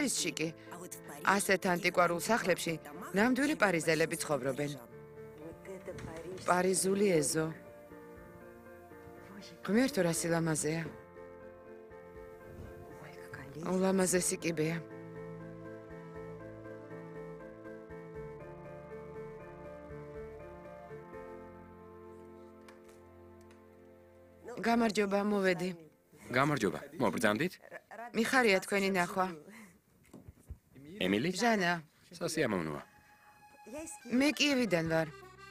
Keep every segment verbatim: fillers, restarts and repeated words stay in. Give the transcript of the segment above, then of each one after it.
პარიზში კი ასეთ ანტიკვარულ სახლებში ნამდვილი პარიზელები ცხოვრობენ. პარიზული ეზო. ღმერთო რა სილამაზეა. ულამაზესი კიბეა. გამარჯობა, მოვედი. გამარჯობა, მობრძანდით? მიხარია თქვენი ნახვა. ემილი? ჟანა. სასიამოვნოა. მე კიევიდან ვარ.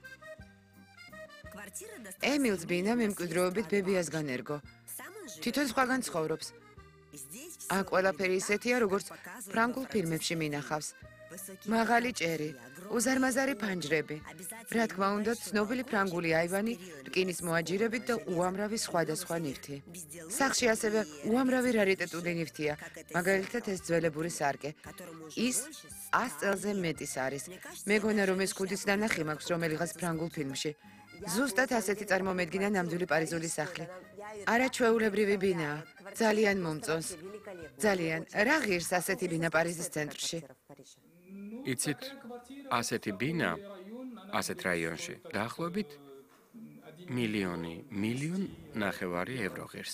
ემილს ბინა მემკვიდრეობით ბებიასგან ერგო. თვითონ სხვაგან ცხოვრობს. აქ ყველაფერი ისეთია, როგორც ფრანგულ ფილმებში მინახავს. მაღალი ჭერი, უზარმაზარი ფანჯრები. რა თქმა უნდა, ცნობილი ფრანგული აივანი, რკინის მოაჯირებით და უამრავი სხვადასხვა ნივთი. სახლში ასევე უამრავი რარიტეტული ნივთია, მაგალითად ეს ძველებური სარკე. ის ას წელზე მეტის არის. მეგონა რომ ეს ქუდიც ნანახი მაქვს რომელიღაც ფრანგულ ფილმში. ზუსტად ასეთი წარმომედგინა ნამდვილი პარიზული სახლი. არაჩვეულებრივი ბინაა, ძალიან მომწონს. ძალიან, რა ღირს ასეთი ბინა პარიზის ცენტრში? იცით, ასეთი ბინა, ასეთ რაიონში, დაახლოებით მილიონი, მილიონ ნახევარი ევრო ღირს.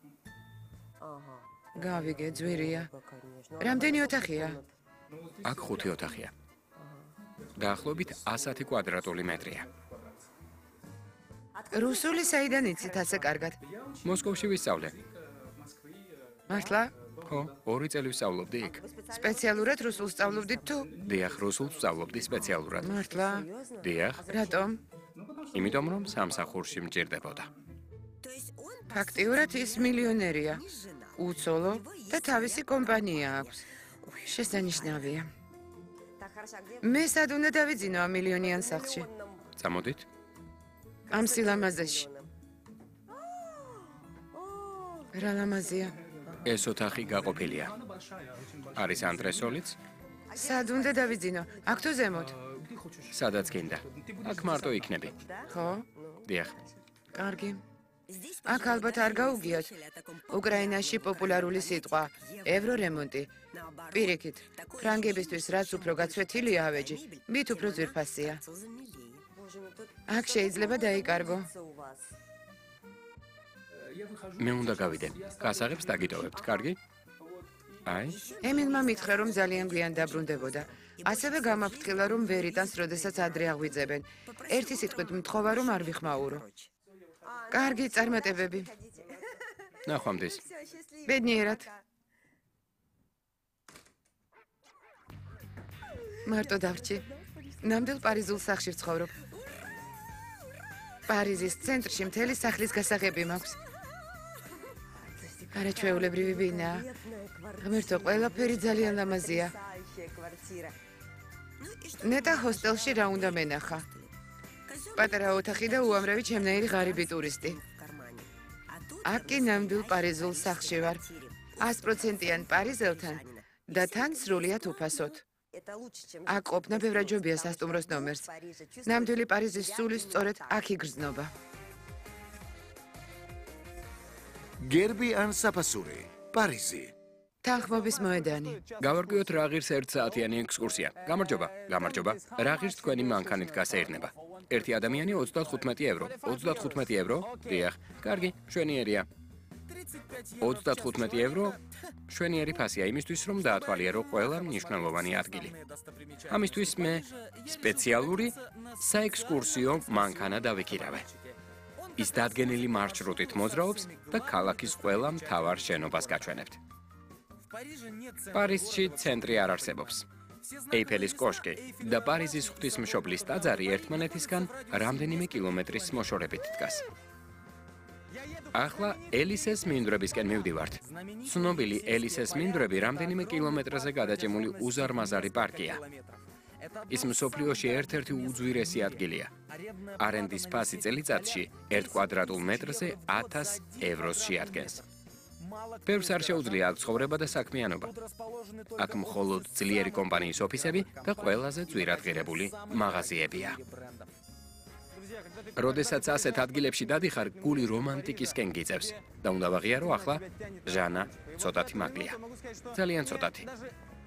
გავიგე, ძვირია. რამდენი ოთახია? აქ ხუთი ოთახია. დაახლოებით ასი კვადრატული მეტრია. რუსული საიდან იცით ასე კარგად? მოსკოვში ვისწავლე. მართლა? ხო, ორი წელი ვსწავლობდი იქ. სპეციალურად რუსულს სწავლობდით თუ? დიახ, რუსულს ვსწავლობდი სპეციალურად. მართლა? დიახ. რატომ? იმიტომ რომ სამსახურში მჭირდებოდა. ფაქტიურად ის მილიონერია. უცოლო და თავისი კომპანია აქვს. შესანიშნავია. მე სად უნდა დავიძინო ამ მილიონიან სახლში? წამოდით. ამ სილამაზეში. რა ლამაზია. ეს ოთახი გაყოფილია. არის ანტრესოლიც? სად უნდა დავიძინო? აქ თუ ზემოთ? სადაც გინდა. აქ მარტო იქნები. ხო? დიახ. კარგი. აქ ალბათ არ გაუგიათ. უკრაინაში პოპულარული სიტყვა ევრორემონტი. პირიქით, ფრანგებისთვის რაც უფრო გაცვეთილია ავეჯი, მით უფრო ძვირფასია. აქ შეიძლება დაიკარგო. მე უნდა გავიდე. გასაღებს დაგიტოვებთ, კარგი? აი, ემილმა მითხრა, რომ ძალიან გვიან დაბრუნდებოდა. ასევე გამაფრთხილა, რომ ვერ იტანს, როდესაც ადრე აღვიძებენ. ერთი სიტყვით მთხოვა, რომ არ ვიხმაურო. კარგი წარმატებები. ნახვამდის. ბედნიერად. მარტო დავრჩი. ნამდვილ პარიზულ სახლში ვცხოვრობ. პარიზის ცენტრში მთელი სახლის გასაღები მაქვს. არაჩვეულებრივი ბინაა. ღმერთო, ყველაფერი ძალიან ლამაზია. ნეტა ჰოსტელში რა უნდა მენახა? პატარა ოთახი და უამრავი ჩემნაირი ღარიბი ტურისტი. აქ კი ნამდვილ პარიზულ სახლში ვარ. ას პროცენტიან პარიზელთან და თან სრულიად უფასოდ. აქ ყოფნა ბევრაჯობია სასტუმროს ნომერს. ნამდვილი პარიზის სული სწორედ აქ იგრძნობა. გერბი ან საფასური, პარიზი. თანხმობის მოედანი. გავარკვიოთ რა ღირს ერთ საათიანი ექსკურსია. გამარჯობა, გამარჯობა. რა ღირს თქვენი მანქანით გასეირნება? ერთი ადამიანი ოცდათხუთმეტი ევრო. ოცდათხუთმეტი ევრო? დიახ. კარგი, მშვენიერია. ოცდათხუთმეტი ევრო მშვენიერი ფასია იმისთვის, რომ დაათვალიერო ყველა მნიშვნელოვანი ადგილი. ამისთვის მე სპეციალური საექსკურსიო მანქანა დავიქირავე. ის დადგენილი მარშრუტით მოძრაობს და ქალაქის ყველა მთავარ შენობას გაჩვენებთ. პარიზში ცენტრი არ არსებობს. ეიფელის კოშკი და პარიზის ღვთისმშობლის ტაძარი ერთმანეთისგან რამდენიმე კილომეტრის მოშორებით დგას. ახლა ელისეს მინდვრებისკენ მივდივართ. ცნობილი ელისეს მინდვრები რამდენიმე კილომეტრზე გადაჭიმული უზარმაზარი პარკია. ის მსოფლიოში ერთ-ერთი უძვირესი ადგილია. არენდის ფასი წელიწადში ერთ კვადრატულ მეტრზე ათას ევროს შეადგენს. ბევრს არ შეუძლია აქ ცხოვრება და საქმიანობა. აქ მხოლოდ ძლიერი კომპანიის ოფისები და ყველაზე ძვირადღირებული მაღაზიებია. როდესაც ასეთ ადგილებში დადიხარ, გული რომანტიკისკენ გიწევს და უნდა ვაღიარო ახლა ჟანა ცოტათი მაკლია. ძალიან ცოტათი.